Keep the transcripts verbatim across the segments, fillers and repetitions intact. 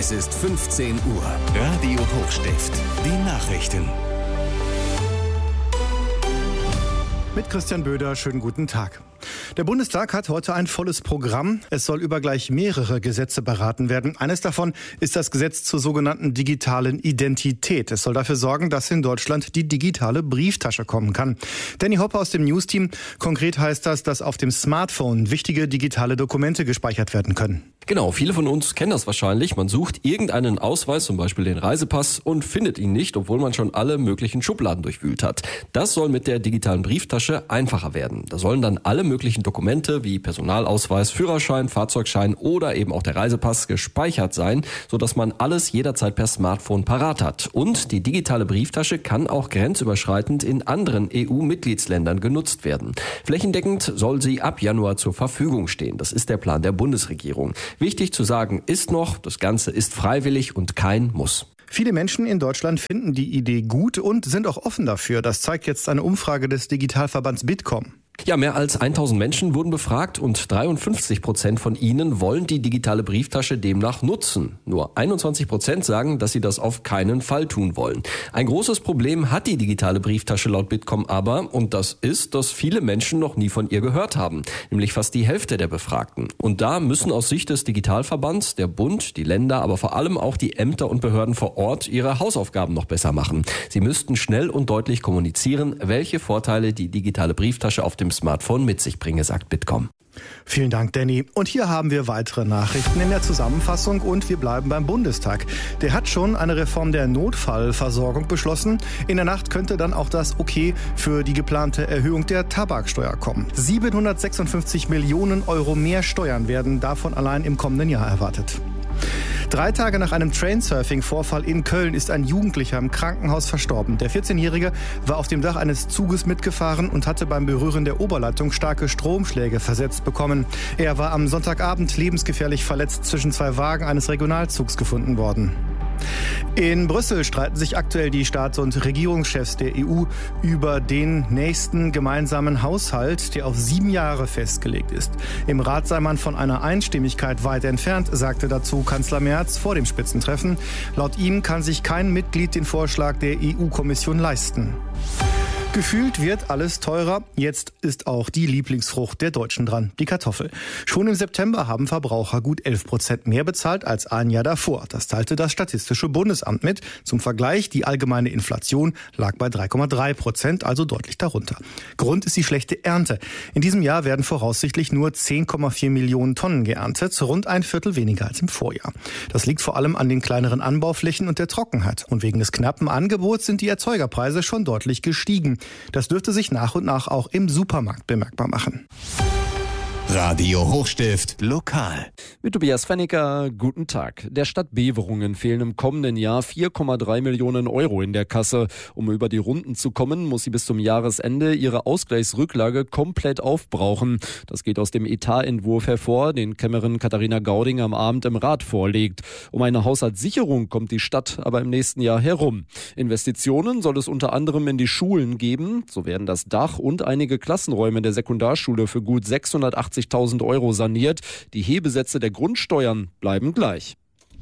Es ist fünfzehn Uhr. Radio Hochstift. Die Nachrichten. Mit Christian Böder, schönen guten Tag. Der Bundestag hat heute ein volles Programm. Es soll über gleich mehrere Gesetze beraten werden. Eines davon ist das Gesetz zur sogenannten digitalen Identität. Es soll dafür sorgen, dass in Deutschland die digitale Brieftasche kommen kann. Danny Hopper aus dem News-Team. Konkret heißt das, dass auf dem Smartphone wichtige digitale Dokumente gespeichert werden können. Genau, viele von uns kennen das wahrscheinlich. Man sucht irgendeinen Ausweis, zum Beispiel den Reisepass, und findet ihn nicht, obwohl man schon alle möglichen Schubladen durchwühlt hat. Das soll mit der digitalen Brieftasche einfacher werden. Da sollen dann alle möglichen Dokumente wie Personalausweis, Führerschein, Fahrzeugschein oder eben auch der Reisepass gespeichert sein, sodass man alles jederzeit per Smartphone parat hat. Und die digitale Brieftasche kann auch grenzüberschreitend in anderen E U-Mitgliedsländern genutzt werden. Flächendeckend soll sie ab Januar zur Verfügung stehen. Das ist der Plan der Bundesregierung. Wichtig zu sagen ist noch, das Ganze ist freiwillig und kein Muss. Viele Menschen in Deutschland finden die Idee gut und sind auch offen dafür. Das zeigt jetzt eine Umfrage des Digitalverbands Bitkom. Ja, mehr als tausend Menschen wurden befragt und dreiundfünfzig Prozent von ihnen wollen die digitale Brieftasche demnach nutzen. Nur einundzwanzig Prozent sagen, dass sie das auf keinen Fall tun wollen. Ein großes Problem hat die digitale Brieftasche laut Bitkom aber, und das ist, dass viele Menschen noch nie von ihr gehört haben, nämlich fast die Hälfte der Befragten. Und da müssen aus Sicht des Digitalverbands der Bund, die Länder, aber vor allem auch die Ämter und Behörden vor Ort ihre Hausaufgaben noch besser machen. Sie müssten schnell und deutlich kommunizieren, welche Vorteile die digitale Brieftasche auf dem Smartphone mit sich bringe, sagt Bitkom. Vielen Dank, Danny. Und hier haben wir weitere Nachrichten in der Zusammenfassung und wir bleiben beim Bundestag. Der hat schon eine Reform der Notfallversorgung beschlossen. In der Nacht könnte dann auch das Okay für die geplante Erhöhung der Tabaksteuer kommen. siebenhundertsechsundfünfzig Millionen Euro mehr Steuern werden davon allein im kommenden Jahr erwartet. Drei Tage nach einem Trainsurfing-Vorfall in Köln ist ein Jugendlicher im Krankenhaus verstorben. Der vierzehnjährige war auf dem Dach eines Zuges mitgefahren und hatte beim Berühren der Oberleitung starke Stromschläge versetzt bekommen. Er war am Sonntagabend lebensgefährlich verletzt zwischen zwei Wagen eines Regionalzugs gefunden worden. In Brüssel streiten sich aktuell die Staats- und Regierungschefs der E U über den nächsten gemeinsamen Haushalt, der auf sieben Jahre festgelegt ist. Im Rat sei man von einer Einstimmigkeit weit entfernt, sagte dazu Kanzler Merz vor dem Spitzentreffen. Laut ihm kann sich kein Mitglied den Vorschlag der E U-Kommission leisten. Gefühlt wird alles teurer. Jetzt ist auch die Lieblingsfrucht der Deutschen dran, die Kartoffel. Schon im September haben Verbraucher gut elf Prozent mehr bezahlt als ein Jahr davor. Das teilte das Statistische Bundesamt mit. Zum Vergleich, die allgemeine Inflation lag bei drei Komma drei Prozent, also deutlich darunter. Grund ist die schlechte Ernte. In diesem Jahr werden voraussichtlich nur zehn Komma vier Millionen Tonnen geerntet, rund ein Viertel weniger als im Vorjahr. Das liegt vor allem an den kleineren Anbauflächen und der Trockenheit. Und wegen des knappen Angebots sind die Erzeugerpreise schon deutlich gestiegen. Das dürfte sich nach und nach auch im Supermarkt bemerkbar machen. Radio Hochstift lokal. Mit Tobias Fennicker, guten Tag. Der Stadt Beverungen fehlen im kommenden Jahr vier Komma drei Millionen Euro in der Kasse. Um über die Runden zu kommen, muss sie bis zum Jahresende ihre Ausgleichsrücklage komplett aufbrauchen. Das geht aus dem Etatentwurf hervor, den Kämmerin Katharina Gauding am Abend im Rat vorlegt. Um eine Haushaltssicherung kommt die Stadt aber im nächsten Jahr herum. Investitionen soll es unter anderem in die Schulen geben. So werden das Dach und einige Klassenräume der Sekundarschule für gut sechshundertachtzigtausend Euro saniert. Die Hebesätze der Grundsteuern bleiben gleich.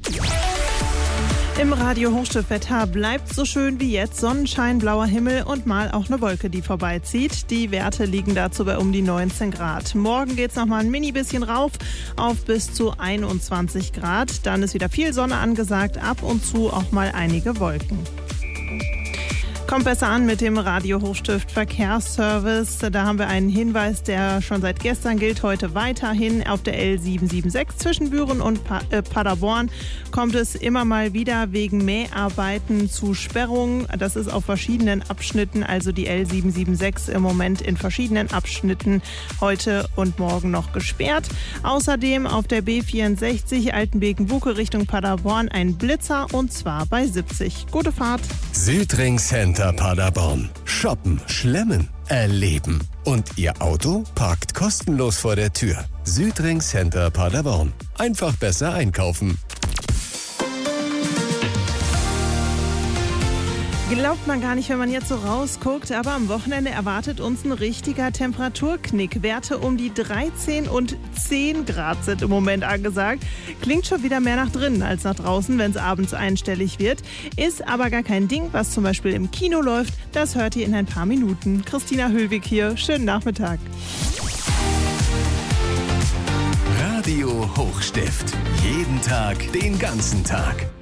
Im Radio Hochstift-Wetter bleibt so schön wie jetzt. Sonnenschein, blauer Himmel und mal auch eine Wolke, die vorbeizieht. Die Werte liegen dazu bei um die neunzehn Grad. Morgen geht's noch mal ein mini bisschen rauf auf bis zu einundzwanzig Grad. Dann ist wieder viel Sonne angesagt, ab und zu auch mal einige Wolken. Kommt besser an mit dem Radio Hochstift Verkehrsservice. Da haben wir einen Hinweis, der schon seit gestern gilt, heute weiterhin. Auf der L sieben sieben sechs zwischen Büren und pa- äh, Paderborn kommt es immer mal wieder wegen Mäharbeiten zu Sperrungen. Das ist auf verschiedenen Abschnitten, also die L sieben sieben sechs im Moment in verschiedenen Abschnitten heute und morgen noch gesperrt. Außerdem auf der B vierundsechzig Altenbeken-Buke Richtung Paderborn ein Blitzer und zwar bei siebzig. Gute Fahrt. Südring Center Paderborn. Shoppen, schlemmen, erleben. Und Ihr Auto parkt kostenlos vor der Tür. Südring Center Paderborn. Einfach besser einkaufen. Glaubt man gar nicht, wenn man jetzt so rausguckt, aber am Wochenende erwartet uns ein richtiger Temperaturknick. Werte um die dreizehn und zehn Grad sind im Moment angesagt. Klingt schon wieder mehr nach drinnen als nach draußen, wenn es abends einstellig wird. Ist aber gar kein Ding, was zum Beispiel im Kino läuft. Das hört ihr in ein paar Minuten. Christina Höllwig hier. Schönen Nachmittag. Radio Hochstift. Jeden Tag, den ganzen Tag.